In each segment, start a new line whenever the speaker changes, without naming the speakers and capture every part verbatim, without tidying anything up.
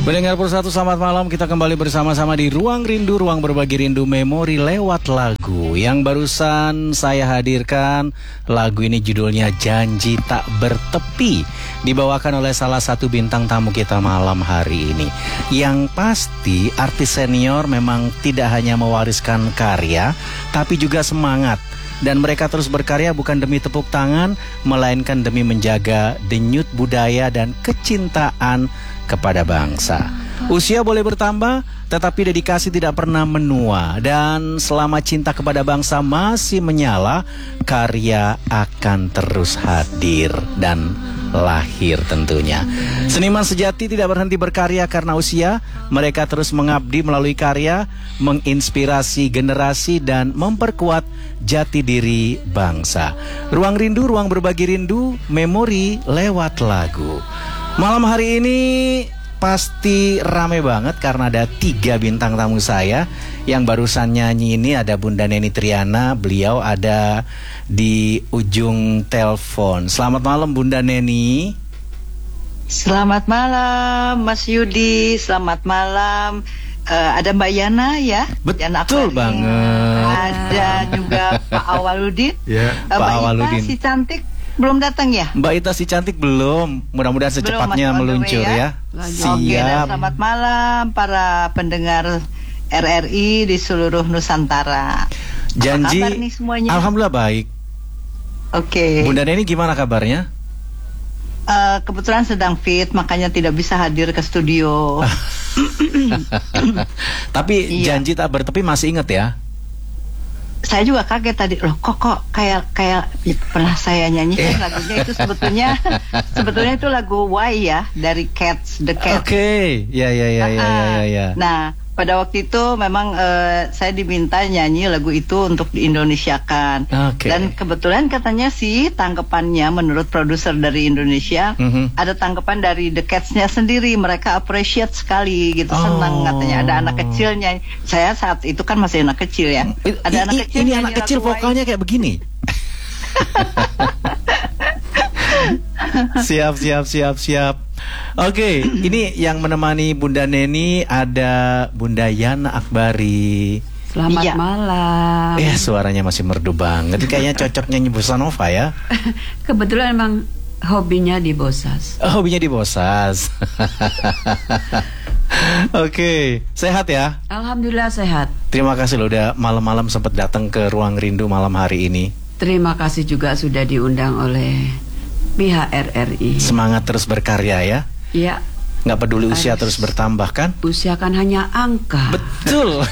Pendengar Persatu, selamat malam. Kita kembali bersama-sama di Ruang Rindu, ruang berbagi rindu memori lewat lagu. Yang barusan saya hadirkan, lagu ini judulnya Janji Tak Bertepi, dibawakan oleh salah satu bintang tamu kita malam hari ini. Yang pasti artis senior memang tidak hanya mewariskan karya, tapi juga semangat. Dan mereka terus berkarya bukan demi tepuk tangan, melainkan demi menjaga denyut budaya dan kecintaan kepada bangsa. Usia boleh bertambah, tetapi dedikasi tidak pernah menua. Dan selama cinta kepada bangsa masih menyala, karya akan terus hadir dan lahir tentunya. Seniman sejati tidak berhenti berkarya karena usia. Mereka terus mengabdi melalui karya, menginspirasi generasi dan memperkuat jati diri bangsa. Ruang Rindu, ruang berbagi rindu, memori lewat lagu. Malam hari ini pasti rame banget karena ada tiga bintang tamu saya. Yang barusan nyanyi ini ada Bunda Neni Triana, beliau ada di ujung telepon. Selamat malam Bunda Neni.
Selamat malam Mas Yudi, selamat malam. Uh, ada Mbak Yana ya.
Betul
Yana
banget.
Ada juga Pak Awaludin.
Ya,
uh,
Pak
Mbak
Awaludin.
Ita si cantik belum datang ya?
Mbak Ita si cantik belum. Mudah-mudahan secepatnya
belum,
meluncur ya.
ya. Siap. Oke, dan selamat malam para pendengar R R I di seluruh Nusantara.
Janji.
Apa kabar nih semuanya?
Alhamdulillah baik.
Oke.
Bunda Neni gimana kabarnya?
Uh, kebetulan sedang fit, makanya tidak bisa hadir ke studio.
Tapi
iya.
Janji Tak Bertepi masih inget ya?
Saya juga kaget tadi, loh kok kok kayak kayak ya, pernah saya nyanyikan lagunya itu sebetulnya sebetulnya itu lagu Why ya dari Cats, The Cats.
Oke, okay. ya ya ya ya ya ya.
Nah, pada waktu itu memang uh, saya diminta nyanyi lagu itu untuk diindonesiakan.
Okay.
Dan kebetulan katanya sih tanggapannya menurut produser dari Indonesia, mm-hmm. ada tanggapan dari The Cats-nya sendiri, mereka appreciate sekali gitu, oh. senang katanya ada anak kecilnya. Saya saat itu kan masih anak kecil ya. Ada
I,
anak
i,
kecil.
Ini anak kecil vokalnya kayak begini. Siap siap siap siap. Oke, okay, ini yang menemani Bunda Neni ada Bunda Yana Akbari.
Selamat ya. malam.
Eh, suaranya masih merdu banget. Kayaknya cocok nyanyi bossa nova ya.
Kebetulan emang hobinya di Bosas.
Oh, hobinya di Bosas. Oke, okay. Sehat ya?
Alhamdulillah sehat.
Terima kasih loh udah malam-malam sempat datang ke Ruang Rindu malam hari ini.
Terima kasih juga sudah diundang oleh pihak R R I.
Semangat terus berkarya ya.
Iya.
Nggak peduli usia terus bertambah kan?
Usia kan hanya angka.
Betul.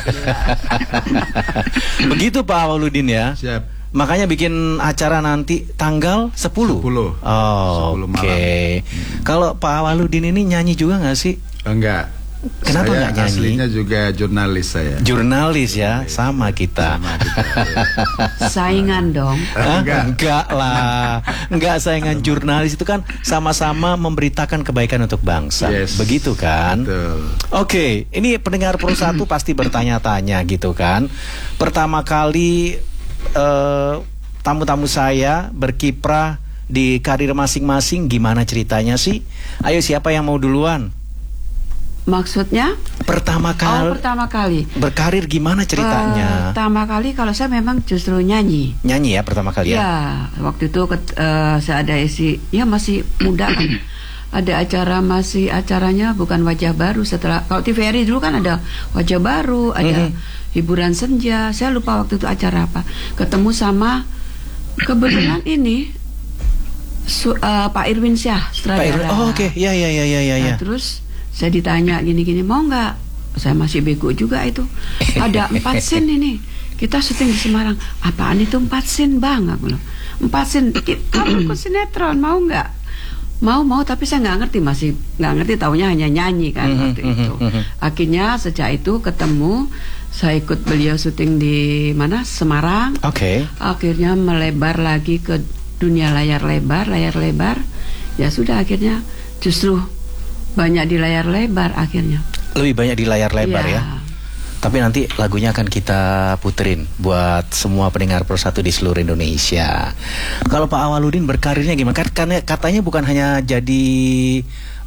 Begitu Pak Awaludin ya.
Siap.
Makanya bikin acara nanti tanggal sepuluh.
sepuluh.
Oh, oke. Okay. Hmm. Kalau Pak Awaludin ini nyanyi juga nggak sih?
Enggak.
Kenapa
saya
nggak nyanyi?
Aslinya juga jurnalis saya.
Jurnalis ya, jurnalis. Sama kita. Sama kita
ya. Saingan dong.
Enggak. Enggak lah. Enggak saingan. Jurnalis itu kan sama-sama memberitakan kebaikan untuk bangsa. Yes. Begitu kan?
Betul.
Oke, ini pendengar Persatu pasti bertanya-tanya gitu kan. Pertama kali uh, tamu-tamu saya berkiprah di karir masing-masing, gimana ceritanya sih? Ayo, siapa yang mau duluan?
Maksudnya?
Pertama kali.
Oh, pertama kali.
Berkarir gimana ceritanya?
Uh, pertama kali kalau saya memang justru nyanyi.
Nyanyi ya pertama kali ya?
Ya, waktu itu uh, saya ada isi, ya masih muda kan. Ada acara, masih acaranya bukan Wajah Baru. Setelah, kalau T V R I dulu kan ada Wajah Baru, ada mm-hmm. Hiburan Senja. Saya lupa waktu itu acara apa. Ketemu sama, kebetulan ini su, uh, Pak Irwin Syah,
Pak Irwin, oh oke, okay. ya ya ya ya ya.
Nah, terus saya ditanya gini-gini, mau nggak? Saya masih bego juga itu. Ada empat scene ini. Kita syuting di Semarang. Apaan itu empat scene bang? Aku bilang, empat scene. Kamu ikut sinetron, mau nggak? Mau mau, tapi saya nggak ngerti, masih nggak ngerti. Taunya hanya nyanyi kan waktu itu. Akhirnya sejak itu ketemu. Saya ikut beliau syuting di mana? Semarang.
Oke. Okay.
Akhirnya melebar lagi ke dunia layar lebar, layar lebar. Ya sudah, akhirnya justru banyak di layar lebar akhirnya.
Lebih banyak di layar lebar ya, ya? Tapi nanti lagunya akan kita puterin buat semua pendengar Persatu di seluruh Indonesia. Kalau Pak Awaludin berkarirnya gimana? Karena katanya bukan hanya jadi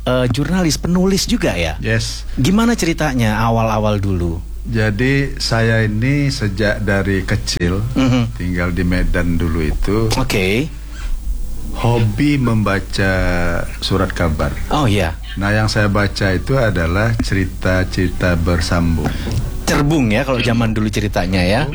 uh, jurnalis, penulis juga ya?
Yes.
Gimana ceritanya awal-awal dulu?
Jadi saya ini sejak dari kecil mm-hmm. tinggal di Medan dulu itu.
Oke. Okay.
Hobi membaca surat kabar.
Oh iya.
Nah, yang saya baca itu adalah cerita-cerita bersambung.
Cerbung ya kalau zaman dulu ceritanya ya.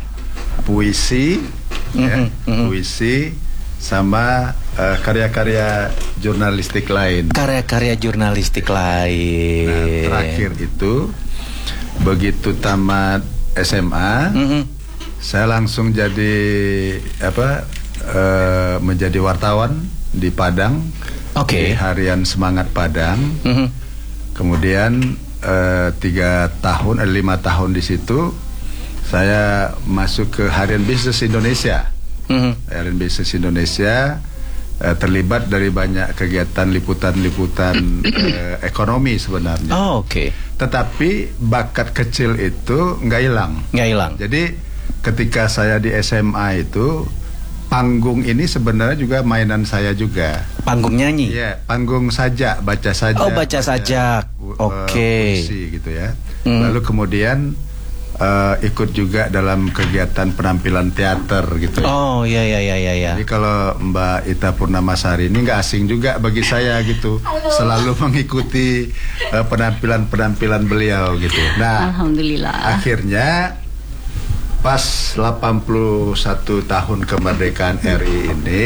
Puisi, mm-hmm. ya, mm-hmm. puisi sama uh, karya-karya jurnalistik lain.
Karya-karya jurnalistik lain.
Nah, terakhir itu begitu tamat S M A, mm-hmm. saya langsung jadi apa uh, menjadi wartawan di Padang,
okay.
di harian Semangat Padang. Mm-hmm. Kemudian uh, tiga tahun, eh, lima tahun di situ, saya masuk ke harian Bisnis Indonesia. Mm-hmm. Harian Bisnis Indonesia. Terlibat dari banyak kegiatan liputan-liputan eh, ekonomi sebenarnya.
Oh, oke. Okay.
Tetapi bakat kecil itu nggak hilang.
Nggak hilang.
Jadi ketika saya di S M A itu, panggung ini sebenarnya juga mainan saya juga.
Panggung nyanyi?
Iya, panggung sajak, baca sajak.
Oh, baca sajak. Oke. Okay.
Puisi gitu ya.
Mm.
Lalu kemudian Uh, ikut juga dalam kegiatan penampilan teater gitu ya.
Oh iya iya iya iya.
Jadi kalau Mbak Ita Purnamasari ini nggak asing juga bagi saya gitu. Selalu mengikuti uh, penampilan-penampilan beliau gitu. Nah,
alhamdulillah.
Akhirnya pas delapan puluh satu tahun kemerdekaan R I ini,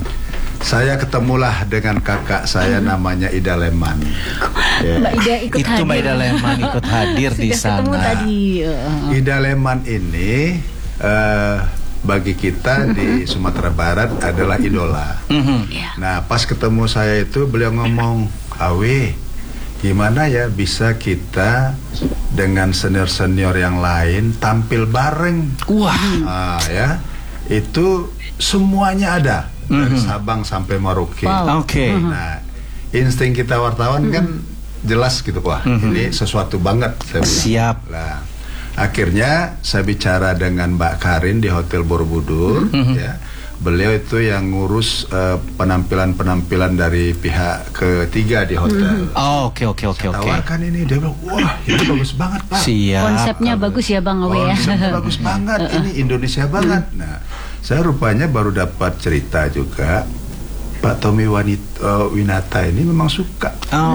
saya ketemulah dengan kakak saya namanya Ida Leman.
Yeah. Mbak Ida ikut
Itu
hadir.
Mbak Ida Leman ikut hadir di sana.
Tadi. Uh.
Ida Leman ini uh, bagi kita di Sumatera Barat adalah idola.
Mm-hmm.
Yeah.
Nah, pas ketemu saya itu beliau ngomong, Awe, gimana ya bisa kita dengan senior-senior yang lain tampil bareng?
Wah,
ah, ya, itu semuanya ada. Dari
Mm-hmm.
Sabang sampai Merauke.
Wow. Oke. Okay.
Nah, insting kita wartawan mm-hmm. kan jelas gitu, wah mm-hmm. ini sesuatu banget. Saya bilang.
Siap.
Nah, akhirnya saya bicara dengan Mbak Karin di Hotel Borobudur, mm-hmm. ya. Beliau itu yang ngurus uh, penampilan-penampilan dari pihak ketiga di hotel.
Mm-hmm. Oh, oke oke oke oke.
Tawarkan ini, dia bilang, wah ini bagus banget Pak.
Siap.
Konsepnya Kalo, bagus ya Bang Awe ya.
Konsepnya bagus banget, ini Indonesia banget. Nah, saya rupanya baru dapat cerita juga, Pak Tommy Wanit, uh, Winata ini memang suka.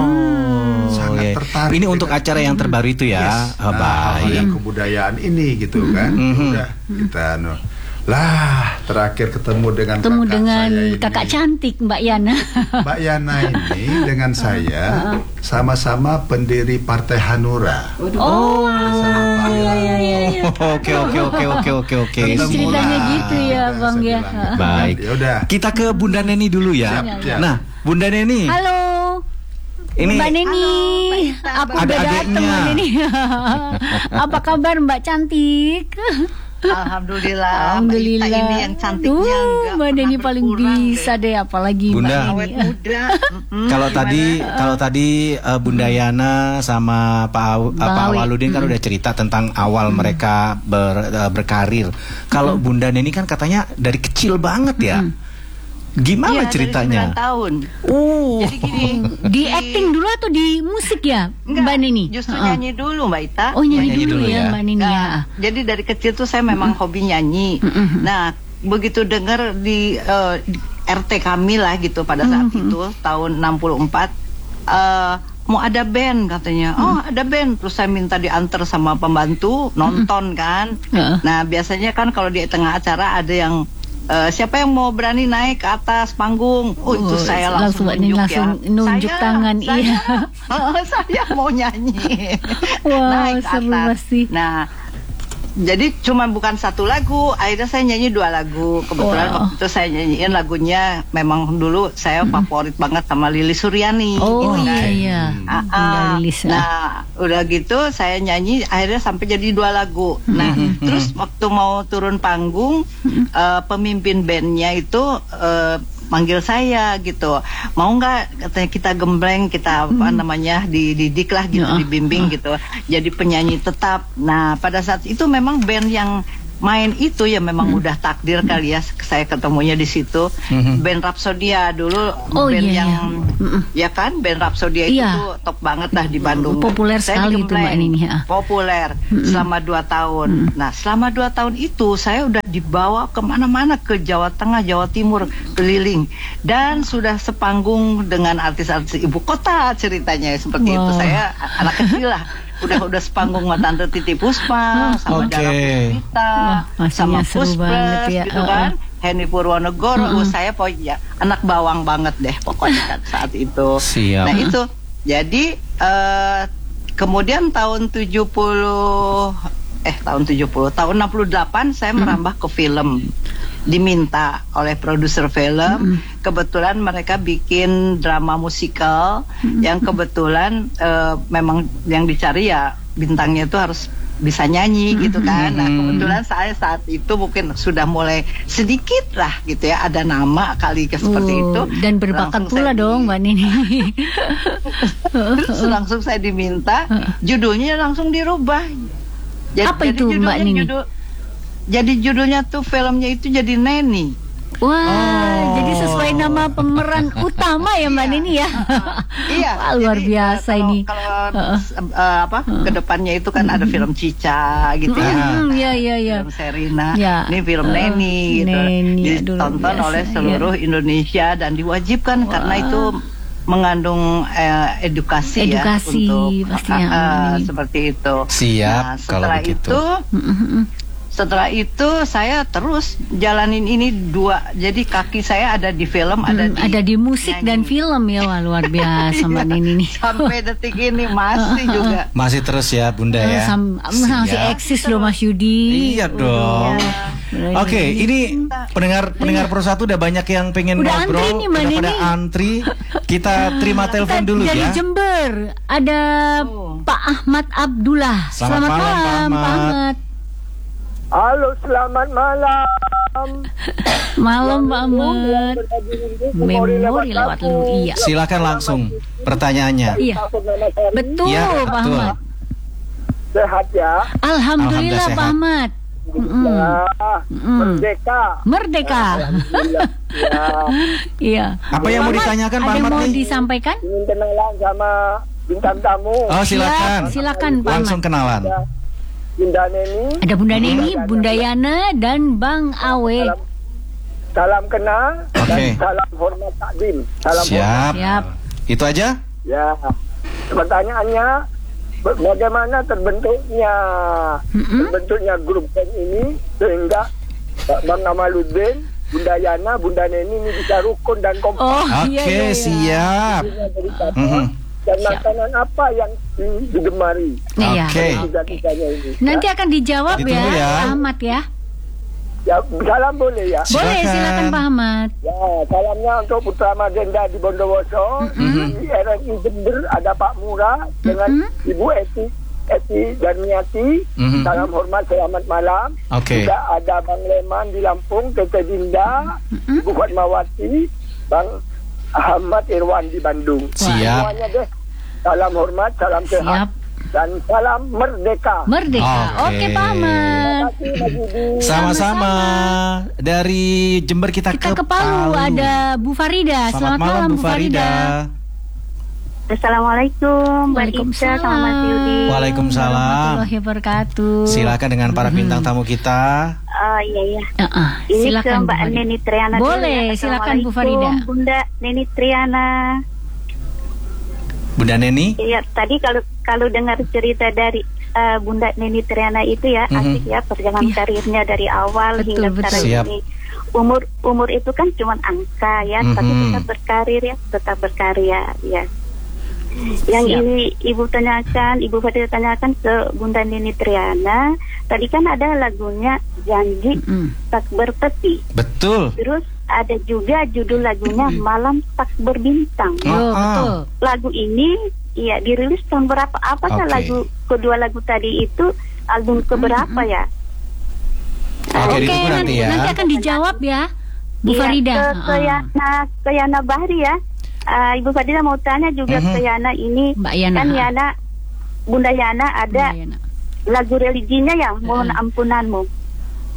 Oh,
sangat
iya.
tertarik.
Ini untuk acara yang terbaru itu ya.
Yes.
Oh,
nah,
baik.
yang kebudayaan ini gitu kan.
Mm-hmm.
Udah kita no. Lah, terakhir ketemu dengan
ketemu
kakak
dengan
saya ini.
kakak cantik Mbak Yana.
Mbak Yana ini dengan saya sama-sama pendiri Partai Hanura.
Oh, iya iya iya.
Oke oke oke oke oke oke.
Ceritanya gitu ya Bang ya.
Baik.
Ya udah.
Kita ke Bunda Neni dulu ya.
Siap, siap.
Nah, Bunda Neni.
Halo.
Ini
Mbak Neni,
Halo,
aku
Ada
udah datang
adiknya.
Mbak Neni. Apa kabar Mbak cantik?
Alhamdulillah.
Alhamdulillah.
Mbak Ita ini yang cantiknya
Duh,
enggak
Mbak
pernah
Neni paling
berkurang
bisa deh, apalagi
Bunda.
Mbak
Awet
Neni.
muda. Mm-mm,
Kalau
gimana?
tadi kalau tadi uh, Bunda Yana sama Pak Aw- uh,
Bang
Pak
Awi.
Awaludin kan udah cerita tentang awal mereka ber- uh, berkarir. Kalau Bunda Neni kan katanya dari kecil banget ya. Gimana
Iya,
ceritanya?
dari sembilan tahun.
Uh.
Jadi gini,
Di acting dulu atau di musik ya,
Enggak,
Mbak Neni?
Justru
Heeh.
nyanyi dulu Mbak Ita.
Oh nyanyi,
Nyanyi
dulu,
dulu
ya,
ya.
Mbak Neni ya.
Nah, jadi dari kecil tuh saya memang hobi nyanyi. Nah, begitu dengar di, uh, di R T kami lah gitu pada saat itu tahun enam puluh empat uh, mau ada band katanya. Oh, ada band. Terus saya minta diantar sama pembantu nonton kan.
Heeh.
Nah, biasanya kan kalau di tengah acara ada yang Uh, siapa yang mau berani naik ke atas panggung? Oh, itu
Oh,
saya
langsung
langsung
ini
nunjuk
langsung
ya.
nunjuk
Saya-
tangan,
saya,
iya.
saya mau nyanyi.
Wow,
Naik ke
seru
atas.
pasti.
Nah, jadi cuma bukan satu lagu, akhirnya saya nyanyi dua lagu. Kebetulan
Wow.
waktu itu saya nyanyiin lagunya memang dulu saya favorit banget sama Lilis Suryani.
Oh
gitu
iya
kan.
iya.
Ah,
Bunda
ah.
Lilis.
Nah, udah gitu saya nyanyi akhirnya sampai jadi dua lagu. Nah, terus waktu mau turun panggung, eh, pemimpin bandnya itu eh, manggil saya gitu, mau nggak katanya kita gembleng, kita apa namanya dididik lah gitu,
Ya,
dibimbing gitu, jadi penyanyi tetap. Nah, pada saat itu memang band yang main itu ya memang hmm. udah takdir kali ya, saya ketemunya di situ. Hmm. Band Rhapsodia dulu,
oh,
band
iya,
yang
iya.
ya kan, band Rhapsodia itu
iya.
top banget lah di Bandung.
Populer
saya
sekali itu Mbak Nini. Ya.
Populer hmm. selama dua tahun. Hmm. Nah selama dua tahun itu saya udah dibawa kemana-mana, ke Jawa Tengah, Jawa Timur, keliling, dan sudah sepanggung dengan artis-artis ibu kota ceritanya seperti wow. itu. Saya anak kecil lah. udah udah sepanggung sama Tante Titi Puspa, sama
okay.
Dara Puspita,
oh,
sama Puspres
ya.
gitu
uh,
kan, Henny Purwonegoro. uh, uh. Saya pokoknya anak bawang banget deh pokoknya saat itu.
Siap.
Nah itu jadi uh, kemudian tahun tujuh puluh eh tahun tujuh puluh tahun enam puluh delapan saya merambah ke film, diminta oleh produser film. Mm-hmm. Kebetulan mereka bikin drama musikal. Mm-hmm. yang kebetulan uh, memang yang dicari ya bintangnya itu harus bisa nyanyi. Mm-hmm. gitu kan. Nah kebetulan saya saat itu mungkin sudah mulai sedikit lah gitu ya, ada nama kali ke seperti
oh,
itu,
dan berbakat pula dong Mbak Nini.
Terus langsung saya diminta, judulnya langsung dirubah. Jadi,
apa itu
jadi
Mbak Nini?
Judul, jadi judulnya tuh filmnya itu jadi Neni.
Wah,
oh.
jadi sesuai nama pemeran utama ya Mbak Nini ya.
Iya.
Wah, luar
jadi,
biasa
uh,
ini.
Kalau uh, uh, apa uh. kedepannya itu kan ada film Cica gitu ya.
Iya iya iya.
Film Serina.
Ya.
Ini film uh, Neni gitu.
Neni,
ditonton
biasa,
oleh seluruh ya. Indonesia dan diwajibkan. Wah. Karena itu mengandung eh, edukasi,
edukasi
ya untuk
pastinya,
uh, uh, seperti itu.
Siap.
Nah, setelah
kalau begitu.
itu, setelah itu saya terus jalanin ini dua. Jadi kaki saya ada di film,
hmm,
ada di
ada di musik nyanyi. Dan film ya. Wah, luar biasa Mbak Nini nih.
Sampai detik ini masih juga.
Masih terus ya Bunda ya.
Sam- masih eksis loh Mas Yudi.
Iya dong. Ya. Oke, okay, ini pendengar pendengar Pro satu udah banyak yang pengen
udah
ngobrol,
antri nih,
udah pada antri. Kita terima telepon dulu
dari
ya.
Dari Jember ada oh. Pak Ahmad Abdullah.
Selamat, selamat malam, malam Pak Ahmad.
Halo, selamat malam.
Malam Pak Ahmad. Memori lewat lu. Iya.
Silakan langsung pertanyaannya.
Iya. Betul ya, Pak betul. Ahmad.
Sehat ya.
Alhamdulillah, Alhamdulillah Pak Ahmad.
Mm-mm. Ya, merdeka.
Merdeka. Iya.
Apa yang mau ditanyakan Pak Ahmad?
Ada mau
nih?
disampaikan?
Ingin kenalan sama bintang tamu.
Oh silakan.
Ya, silakan Pak Ahmad.
Langsung kenalan.
Ada Bunda Neni.
Ada Bunda Neni, Bunda Yana dan Bang Awe.
Salam, salam kenal
okay.
dan salam hormat takdim. Salam
Siap.
hormat.
Siap.
Itu aja?
Ya. Pertanyaannya, bagaimana terbentuknya mm-hmm. terbentuknya grup band ini sehingga Bang Amaluddin, Bunda Yana, Bunda Neni ini bisa rukun dan kompak.
Oh,
Oke, okay, iya, iya. siap.
Mm-hmm. Dan makanan apa yang digemari?
Iya.
Oke.
Okay.
Nanti akan dijawab ya,
ya,
Pak Ahmad ya.
Ya, salam boleh ya?
Boleh, silakan Pak Ahmad.
Ya, salamnya untuk Putra Magenda di Bondowoso, mm-hmm. di R R I Jember ada Pak Mura dengan mm-hmm. Ibu Eti, Eti Darmiati. Mm-hmm. Salam hormat, selamat malam.
Oke. Okay.
Juga ada Bang Leman di Lampung, Tete Dinda, mm-hmm. Ibu Fatmawati, Bang Ahmad Irwan di Bandung.
Siap.
Semuanya deh. Salam hormat, salam sehat. Siap. Dan salam merdeka.
Merdeka. Oke, okay, Pak Ahmad.
Sama-sama. Dari Jember kita,
kita
ke,
ke Palu.
Palu.
Ada Bu Farida. Selamat, Selamat malam, Bu Farida.
Assalamualaikum,
Waalaikumsalam.
Sama Mas Yudi.
Waalaikumsalam.
Warahmatullahi wabarakatuh.
Silakan dengan para bintang tamu kita.
Oh iya iya.
Uh-uh.
Ini
silakan
ke Mbak Neni Triana.
Boleh,
dulu.
silakan Bu Farida.
Bunda Neni Triana.
Bunda Neni?
Iya, tadi kalau kalau dengar cerita dari uh, Bunda Neni Triana itu ya, mm-hmm. asik ya perjalanan iya. karirnya dari awal betul, hingga sekarang ini. Umur umur itu kan cuma angka ya, mm-hmm. tapi tetap berkarir ya, tetap berkarya ya. Yang Siap. Ini Ibu tanyakan, Ibu Farida tanyakan ke Bunda Neni Triana, tadi kan ada lagunya Janji mm-hmm. Tak Berpeti.
Betul.
Terus ada juga judul lagunya Malam Tak Berbintang.
Oh, betul.
Lagu ini iya dirilis tahun berapa? Apakah okay. lagu kedua lagu tadi itu album keberapa ya?
Oke, okay,
okay, nanti,
ya.
nanti akan dijawab ya, Bu iya, Farida.
Ke, ke, uh. Yana, ke Yana Bahri ya. Uh, Ibu Farida mau tanya juga uh-huh. ke Yana ini.
Mbak Yana.
Kan Yana, Bunda Yana ada Yana. Lagu religinya yang Mohon uh. Ampunanmu.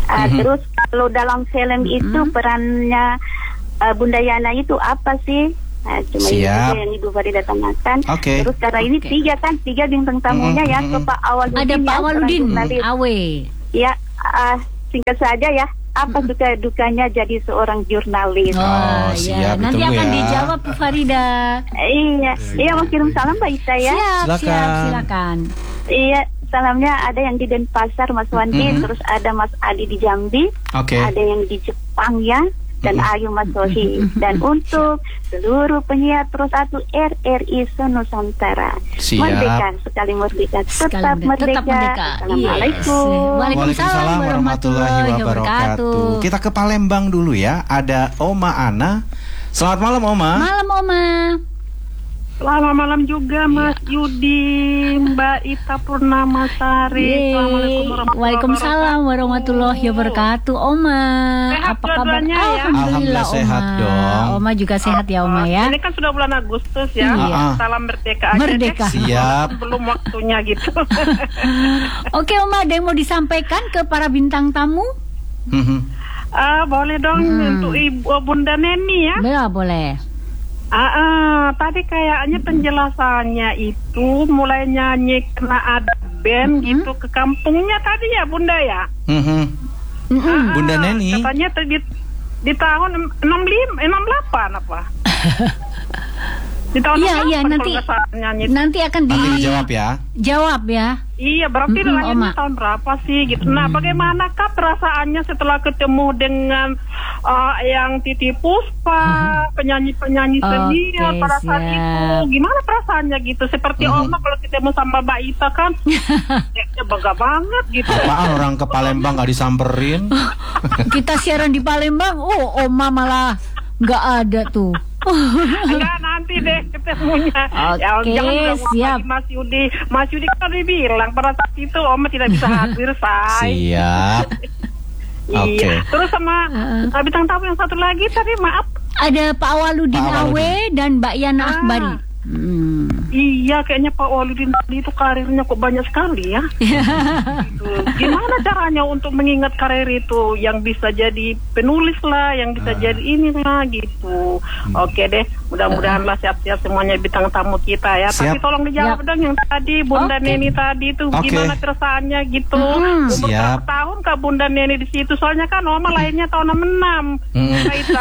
Uh,
Mhm.
Terus kalau dalam film itu perannya uh, Bunda Yana itu apa sih? Nah, cuma
Siap.
itu saja yang Ibu Farida tanyakan.
Oke.
Terus karena ini
Oke.
tiga kan, tiga bintang tamunya
Mhm,
ya,
mhm.
ke Pak Awaludin.
Ada Pak
ya,
Awaludin,
seorang jurnalis.
Awe.
Ya, uh, singkat saja ya. Apa suka dukanya jadi seorang jurnalis?
Oh,
Oh,
siap,
ya. Nanti
ditunggu
akan
ya.
dijawab Bu Farida.
Iya, iya mau kirim salam Mbak Ita ya.
Siap,
Silakan.
siap, silakan.
Iya, salamnya ada yang di Denpasar Mas Wandi,
Mhm.
terus ada Mas Adi di Jambi,
Oke.
ada yang di Jepang ya, dan
Mhm.
Ayu Mas Sohi. Dan untuk seluruh penyiar Pro satu R R I Senusantara.
Siap.
Merdeka, sekali merdeka,
Sekali
tetap
merdeka,
merdeka.
tetap merdeka.
Assalamualaikum.
Yes.
Waalaikumsalam warahmatullahi wabarakatuh. Kita ke Palembang dulu ya. Ada Oma Ana. Selamat malam Oma.
Malam Oma.
Selamat malam juga Mas Yudi, Mbak Ita Purnamasari.
Yeay.
Assalamualaikum warahmatullahi
Waalaikumsalam warahmatullahi wabarakatuh. Oma,
Sehat
apa kabar?
dua-duanya ya?
Alhamdulillah,
Alhamdulillah
Oma.
sehat dong.
Oma juga sehat ya Oma ya.
Ini kan sudah bulan Agustus ya.
Iya.
Salam merdeka aja
Merdeka.
deh.
Siap.
Belum waktunya gitu.
Oke Oma, ada yang mau disampaikan ke para bintang tamu?
Mhm.
Ah, boleh dong
Hmm.
untuk Ibu Bunda Neni ya.
Boleh, boleh.
Ah, ah, tadi kayaknya penjelasannya itu mulai nyanyi karena ada band gitu ke kampungnya tadi ya Bunda ya.
Mhm.
Mm-mm.
Ah,
Bunda Neni.
Katanya di, di tahun enam puluh lima, enam puluh delapan apa? Di tahun
Iya,
enam puluh
iya,
delapan
nanti
kalau nggak salah nyanyi.
nanti akan
Nanti dijawab ya.
dijawab ya.
Iya, berarti
Mm-mm,
lahirnya
Oma.
tahun berapa sih gitu. Nah, bagaimanakah perasaannya setelah ketemu dengan uh, yang Titi Puspa, penyanyi-penyanyi
Oke,
senior pada saat
siap.
itu? Gimana perasaannya gitu? Seperti
Mhm.
Oma kalau ketemu sama Mbak Ita kan, ya bangga banget gitu.
Apaan orang ke Palembang nggak disamperin?
Kita siaran di Palembang, oh Oma malah nggak ada tuh.
Enggak, nanti deh ketemunya.
Oke,
Ya, jangan bilang
siap.
Mas Yudi. Mas Yudi kan udah bilang pada saat itu Oma tidak bisa hadir, say.
Siap. Oke.
Iya. Terus sama
Uh-uh.
uh, bintang tamu yang satu lagi tadi maaf.
Ada Pak Awaludin
Pak Awaludin.
Awe dan Mbak Yana
Ah.
Akbari. Hmm.
Iya, kayaknya Pak Waludin tadi itu karirnya kok banyak sekali ya. Gitu. Gimana caranya untuk mengingat karir itu yang bisa jadi penulis lah, yang bisa jadi ini lah gitu. Oke deh, mudah-mudahan lah siap-siap semuanya bintang tamu kita ya.
Siap.
Tapi tolong dijawab
Siap.
dong yang tadi Bunda
Oke.
Neni tadi itu
Oke.
gimana keresahannya gitu.
Mm-mm.
Umur
Siap.
berapa tahun Kak Bunda Neni di situ? Soalnya kan Oma lahirnya tahun enam puluh enam.
Mm.
Kak Ita.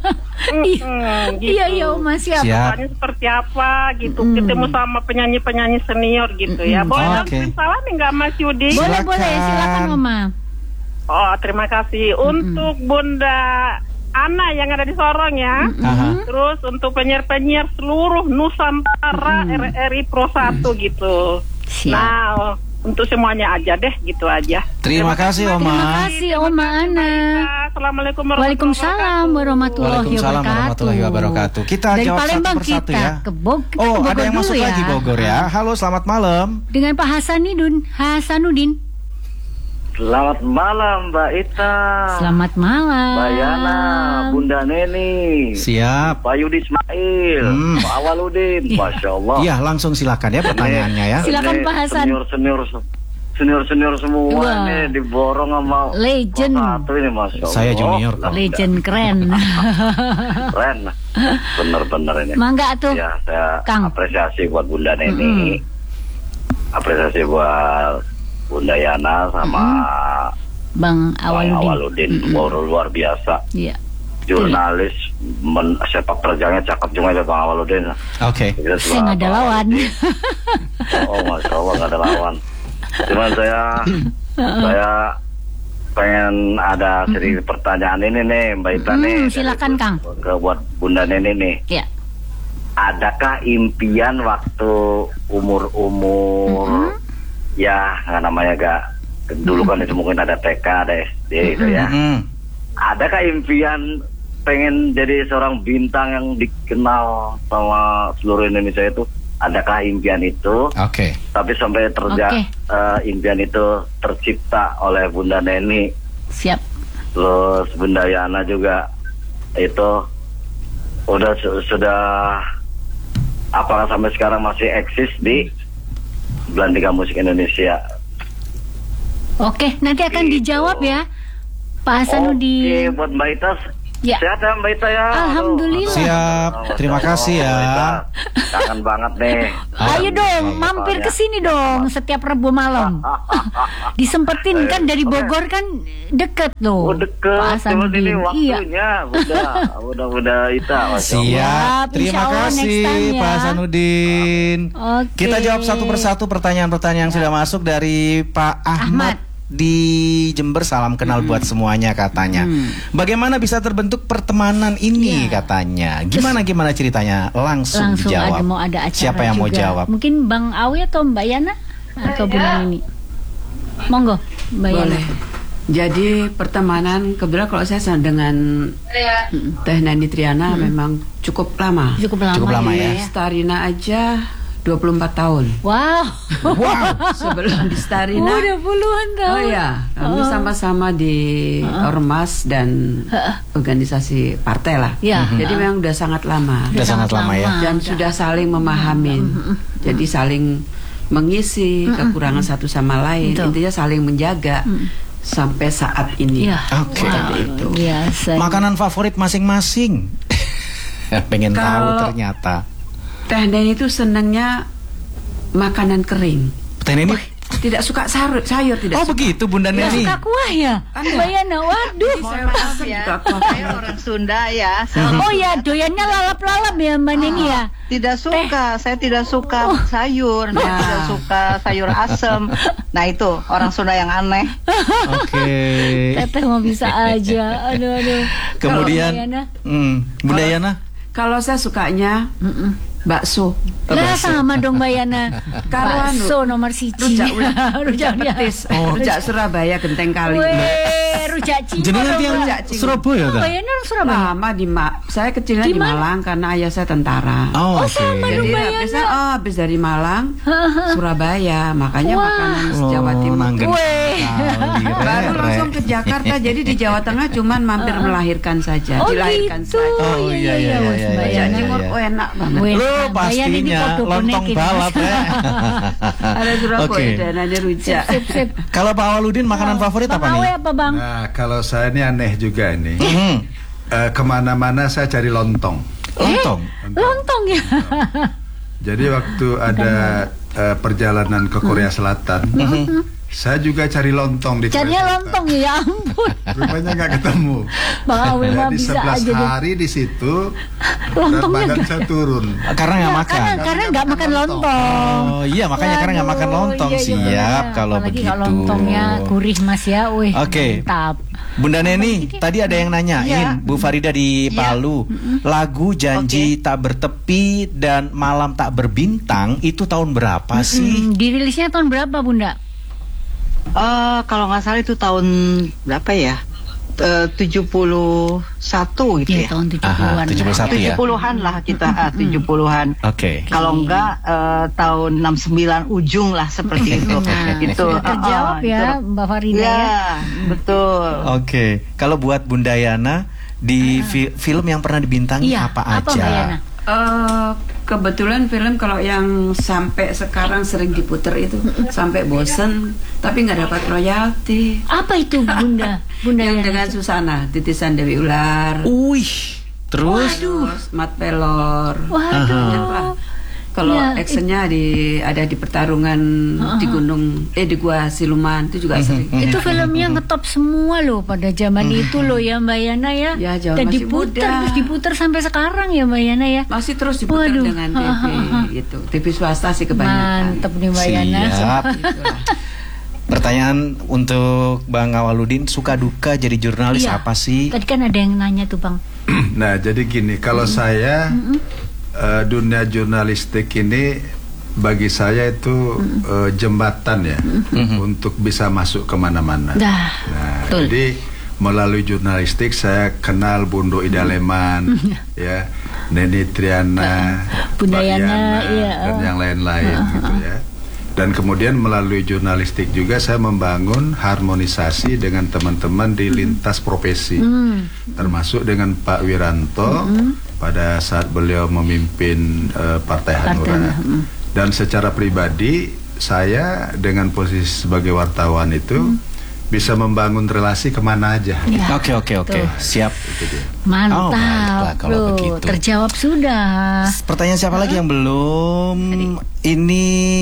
Mm-mm, gitu.
Iya iya Oma siap.
Siap.
Soalnya seperti apa gitu,
Mm.
ketemu sama penyanyi-penyanyi senior gitu ya.
Mm-mm.
Boleh dong
Oke.
kirim salam enggak Mas Yudi?
Boleh
Silakan.
boleh silakan Oma.
Oh, terima kasih untuk Bunda Ana yang ada di Sorong ya.
Aha.
Terus untuk penyiar-penyiar seluruh Nusantara R R I Pro satu gitu.
Siap.
Nah, untuk semuanya aja deh, gitu aja.
Terima kasih Oma.
Terima kasih Oma Ana.
Assalamualaikum warahmatullahi
Waalaikumsalam warahmatullahi
Waalaikumsalam
wabarakatuh.
warahmatullahi wabarakatuh. Kita
Dari
jawab
Palembang
satu persatu
kita
ya.
ke Bog ke
Oh,
Bogor
ada yang
dulu
masuk
ya.
lagi Bogor ya. Halo, selamat malam.
Dengan Pak Hasanudin. Hasanudin.
Selamat malam Mbak Ita,
Selamat malam.
Mbak Yana, Bunda Neni,
Siap.
Pak Yudi Ismail,
Hmm.
Pak Awaludin, Masya Allah.
Iya, langsung silakan ya pertanyaannya ya.
Silakan, Pak Hasan.
Senior senior senior senior semua
Wah.
nih diborong sama
Legend.
satu ini Masya Allah.
Saya junior kok.
Legend keren.
Keren, bener-bener ini.
Mangga tuh.
Ya, saya
Kang.
apresiasi buat Bunda Neni, apresiasi buat Bunda Yana sama
Bang
Bang
Awaludin.
Awaludin,
Mm-mm.
luar, luar biasa.
Iya.
Jurnalis men, sepak terjangnya cakep juga ya Bang Awaludin.
Oke.
Kita
Saya nggak ada
Bang
lawan.
Awaludin. Oh Masya Allah nggak ada lawan. Cuman saya saya pengen ada sedikit pertanyaan ini nih Mbak Ita
Hmm,
nih.
silakan,
dari-
Kang.
Ke buat Bunda Neni nih.
Ya.
Adakah impian waktu umur-umur ya nggak namanya gak dulu kan itu mungkin ada T K ada S D gitu ya.
Mm.
Adakah impian pengen jadi seorang bintang yang dikenal sama seluruh Indonesia itu? Adakah impian itu?
Oke.
Tapi sampai terja
Oke.
eh, impian itu tercipta oleh Bunda Neni,
Siap.
terus Bunda Yana juga itu udah su- sudah apakah sampai sekarang masih eksis di Belantika Musik Indonesia?
Oke, nanti akan
Gitu.
dijawab ya. Pak Hasanuddin.
Oke, buat Mbak Ita.
Ya.
Sehat ya Mbak Ita ya.
Alhamdulillah.
Siap. Terima kasih ya.
Kangen banget nih.
Ayo dong, mampir ke sini dong setiap Rabu malam. Disempetin kan dari Bogor kan deket loh.
Oh deket.
Pak Hasanuddin.
Ini waktunya.
Iya.
Udah, udah, udah Ita.
Siap. Terima kasih ya. Pak Hasanuddin.
Oke.
Kita jawab satu persatu pertanyaan-pertanyaan yang sudah masuk dari Pak Ahmad. Ahmad. Di Jember, salam kenal hmm. buat semuanya katanya. Hmm. Bagaimana bisa terbentuk pertemanan ini ya. katanya? Gimana gimana ceritanya? Langsung,
Langsung
dijawab.
ada mau ada acara.
Siapa yang
juga.
mau jawab?
Mungkin Bang Awi atau Mbak Yana atau Bulan ini. Monggo, Mbak Yana.
Jadi pertemanan kebetulan kalau saya dengan Teh Neni Triana hmm. memang cukup lama.
Cukup lama,
cukup lama ya.
Starina aja dua puluh empat tahun.
Wow.
Wow. Sebelum di Starina.
Udah puluhan tahun.
Oh ya, kami sama-sama di uh. Ormas dan uh. organisasi partai lah.
Ya.
Jadi uh. memang udah sangat lama.
Udah sangat lama ya.
Dan udah. sudah saling memahamin. Uh. Jadi saling mengisi uh. kekurangan satu sama lain. Betul. Intinya saling menjaga. Uh. Sampai saat ini.
Ya.
Oke. Okay.
Wow.
Biasa.
Makanan favorit masing-masing. Pengen
Kalo
tahu ternyata.
Teh Neni itu senangnya makanan kering.
Teh Neni oh,
tidak suka sayur, sayur tidak.
Oh
suka.
begitu Bunda Neni.
Tidak suka kuah ya? Mbak Yana, waduh.
Mohon maaf ya, saya orang Sunda ya.
Oh ya, doyannya lalap-lalap ya Mbak Neni ya?
Tidak suka, saya tidak suka oh. sayur, saya nah. tidak suka sayur asem. Nah itu orang Sunda yang aneh.
Oke. Okay.
Teteh mau bisa aja. Aduh aduh.
Kemudian, hmm, Bunda Yana.
Kalau saya sukanya. Mm-mm. Bakso.
Lah sama dong Mbak Yana. Bakso nomor siji.
Rujak rujak petis. Oh, rujak Surabaya Genteng Kali.
Weh, rujak Cina.
Jenengan yang Surabaya kan?
Mbak Yana Surabaya.
Lama di Ma saya kecilnya di, di Malang karena ayah saya tentara.
Oh,
oh okay. sama dong Mbak Yana.
Jadi oh, habis dari Malang Surabaya, makanya Wah. makanan Jawa Timur.
Weh.
Baru langsung ke Jakarta. Jadi di Jawa Tengah cuman mampir melahirkan saja,
oh,
dilahirkan
gitu.
saja.
Oh iya iya iya.
Mbak Yana oh enak banget.
Oh, pastinya lontong balap ya.
Ada Surabaya okay. dan ada rujak.
Sip, sip, sip.
Kalau Pak Awaludin makanan oh, favorit apa nih?
Apa, Bang?
Nah, kalau saya ini aneh juga ini. Mm-hmm. uh, kemana-mana saya cari lontong.
Lontong?
Eh, lontong ya.
Uh, jadi waktu ada uh, perjalanan ke Korea Selatan. Mm-hmm. Saya juga cari lontong di
Carinya lontong ya ampun.
Rupanya nggak ketemu.
Bang Awi mah bisa
sebelas
aja
hari di situ
lontongnya
badan saya turun.
Karena nggak
ya,
makan.
Karena karena nggak makan lontong.
Oh iya makanya Waduh, karena nggak makan lontong. Iya, Siap iya. kalau
Apalagi
begitu.
Kalau lontongnya gurih Mas ya. Wih.
Oke. Okay.
Mantap.
Bunda Neni, tadi ada yang nanyain ya. Bu Farida di Palu, ya. lagu Janji okay. Tak Bertepi dan Malam Tak Berbintang itu tahun berapa mm-hmm. sih?
Dirilisnya tahun berapa Bunda?
Uh, kalau nggak salah itu tahun berapa ya? Uh, tujuh puluh satu gitu ya.
ya. Tahun tujuh puluhan.
tujuh puluh satu ya.
tujuh puluhan lah kita, ah, tujuh puluhan.
Oke. Okay.
Kalau enggak uh, tahun enam puluh sembilan ujung lah seperti itu.
Nah,
itu
terjawab uh, ya itu. Mbak Farida ya.
Ya, betul.
Oke. Okay. Kalau buat Bunda Yana di fi film yang pernah dibintangi
iya,
apa,
apa
aja?
Mbak Yana?
Uh, kebetulan film kalau yang sampai sekarang sering diputer itu sampai bosen tapi nggak dapat royalti.
Apa itu Bunda? Bunda
yang dengan Susana, Titisan Dewi Ular.
Wih, terus?
Waduh, Mat Pelor.
Waduh.
Kalau
ya,
actionnya di ada di pertarungan uh-huh. di gunung eh di gua Siluman itu juga sering.
Itu filmnya ngetop semua loh pada zaman itu loh ya Mbak Yana ya.
Ya
dan diputer terus diputer sampai sekarang ya Mbak Yana ya.
Masih terus diputer Waduh. dengan T V gitu. T V swasta sih kebanyakan.
Mantap nih Mbak Yana.
Siap. Pertanyaan untuk Bang Awaludin, suka duka jadi jurnalis iya. apa sih?
Tadi kan ada yang nanya tuh Bang.
Nah jadi gini, kalau mm-hmm. saya mm-hmm. Uh, dunia jurnalistik ini bagi saya itu mm-hmm. uh, jembatan ya mm-hmm. untuk bisa masuk kemana-mana. Nah, nah jadi melalui jurnalistik saya kenal Bundo Ida Leman, ya, Neni Triana,
Bunda Yana, iya.
dan yang lain-lain uh-huh. gitu ya. Dan kemudian melalui jurnalistik juga saya membangun harmonisasi dengan teman-teman di lintas profesi, mm. termasuk dengan Pak Wiranto mm-hmm. pada saat beliau memimpin uh, Partai Hanura. Mm. Dan secara pribadi saya dengan posisi sebagai wartawan itu mm. bisa membangun relasi kemana aja.
Ya. Oke oke oke, siap.
Mantap,
oh, baiklah, kalau
Loh,
begitu.
Terjawab sudah.
Pertanyaan siapa huh? lagi yang belum? Tadi. Ini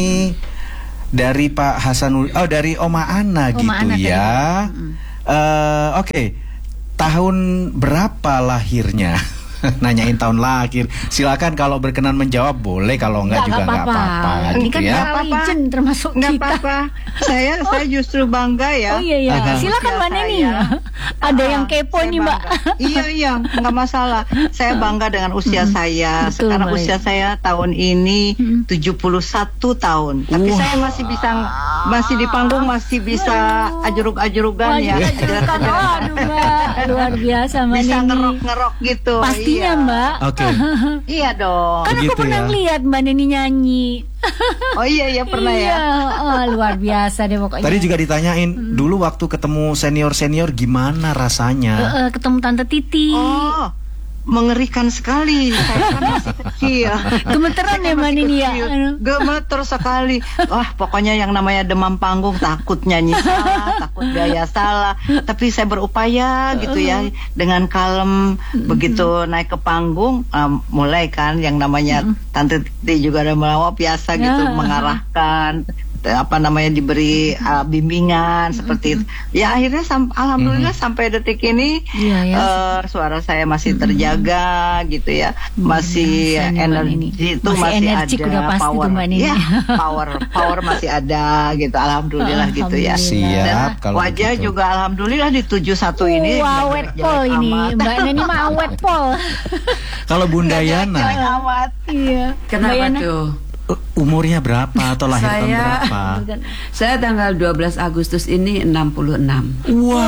dari Pak Hasanul, oh dari Oma Ana Oma gitu Ana ya. Hmm. Uh, oke, okay. Tahun berapa lahirnya? Nanyain tahun lahir. Silakan kalau berkenan menjawab boleh, kalau enggak, enggak juga enggak apa-apa.
Ini kan
ya.
Legend termasuk
nggak
kita.
Apa-apa. Saya oh. saya justru bangga ya.
Oh iya iya. Uh-huh. Silakan Mbak Neni. Ada ah, yang kepo nih Mbak.
Iya iya, nggak masalah. Saya bangga dengan usia hmm. saya.
Betul,
Sekarang
baik.
usia saya tahun ini hmm. tujuh puluh satu tahun. Tapi wow. saya masih bisa masih di panggung masih bisa ajrug-ajrugan ya.
Ajrug-ajrugan. Aduh Mbak, luar biasa Mbak Neni.
Bisa ngerok-ngerok gitu.
Pastinya iya. Mbak.
Oke. Okay.
Iya dong.
Kan aku pernah ya? lihat Mbak Neni nyanyi.
Oh iya iya pernah
iya.
ya.
Oh, luar biasa deh pokoknya.
Tadi juga ditanyain hmm. dulu waktu ketemu senior-senior gimana rasanya?
Uh, uh, ketemu Tante Titi.
Oh, mengerikan sekali. Saya kan masih kecil.
Gemeteran ya Mbak Nini ya.
Gemeter sekali. Wah, pokoknya yang namanya demam panggung, takut nyanyi salah, takut gaya salah. Tapi saya berupaya gitu ya, dengan kalem. Begitu naik ke panggung, um, mulai kan yang namanya Tante Titi juga ada melawak biasa gitu, mengarahkan. Apa namanya diberi uh, bimbingan mm-hmm. seperti itu. Ya akhirnya sam- alhamdulillah mm-hmm. sampai detik ini yeah, yeah. Uh, suara saya masih mm-hmm. terjaga gitu ya. Masih mm-hmm. energi itu masih, masih ada power. Ya, power power masih ada gitu. Alhamdulillah gitu ya.
Siap.
Dan wajah begitu. Juga alhamdulillah di tujuh puluh satu ini.
Wah, awet pol ini. Mbak Neni mah awet pol.
Kalau Bunda Yana.
Iya.
Kenapa tuh?
Umurnya berapa atau lahir
saya,
tahun berapa?
Saya tanggal dua belas Agustus ini enam puluh enam.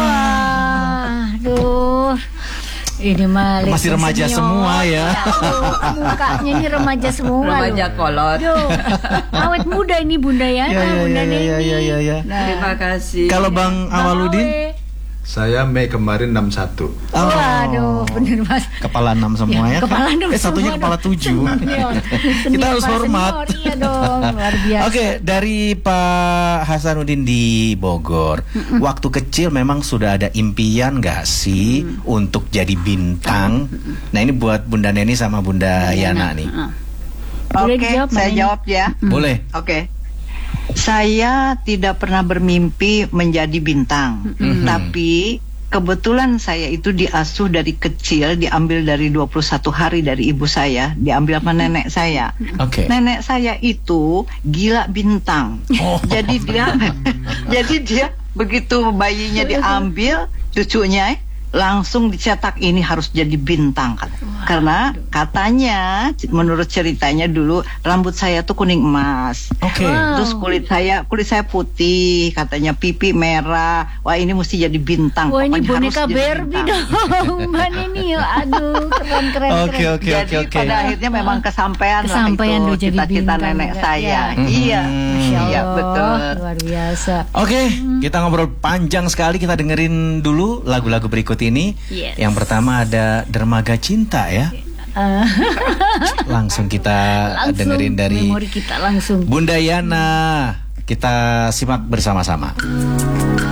Wah, aduh. Ini mah
masih remaja senior. Semua ya.
Aduh, mukanya ini remaja semua.
Remaja kolot.
Aduh, awet muda ini Bunda ya.
Ya, ya,
Bunda
ya,
Neni.
ya, ya, ya, ya.
Nah, terima kasih.
Kalau Bang Awaludin?
Saya Mei kemarin enam puluh satu.
Oh. Waduh, bener Mas.
Kepala enam semua ya.
ya kepala enam
eh satunya
semua
kepala tujuh. Kita harus hormat.
Senior, iya dong, luar biasa.
Oke, okay, dari Pak Hasanuddin di Bogor, mm-mm. waktu kecil memang sudah ada impian gak sih mm. untuk jadi bintang? Mm-mm. Nah ini buat Bunda Neni sama Bunda Yana, Yana nih.
Uh. Oke, okay, saya jawab ya.
Mm. Boleh.
Oke. Okay. Saya tidak pernah bermimpi menjadi bintang, mm-hmm. tapi kebetulan saya itu diasuh dari kecil, diambil dari dua puluh satu hari dari ibu saya, diambil sama nenek saya.
Okay.
Nenek saya itu gila bintang. Oh. Jadi dia jadi dia begitu bayinya diambil, cucunya langsung dicetak ini harus jadi bintang kan. Karena katanya menurut ceritanya dulu rambut saya tuh kuning emas.
Oke. Okay.
Wow.
Terus kulit saya kulit saya putih, katanya pipi merah. Wah, ini mesti jadi bintang.
Wah, ini
pokoknya
boneka Barbie dong. Mbak Neni. Aduh, keren keren.
Oke, oke, oke, oke.
Pada akhirnya memang kesampaian,
kesampaian
lah itu cita-cita nenek
juga.
saya.
Ya.
Iya.
Masya Allah,
iya, betul.
Luar biasa.
Oke, okay, hmm. kita ngobrol panjang sekali. Kita dengerin dulu lagu-lagu berikut ini.
Yes.
Yang pertama ada Dermaga Cinta ya. Uh. Langsung kita langsung dengerin dari
memori kita langsung.
Bunda Yana. Kita simak bersama-sama.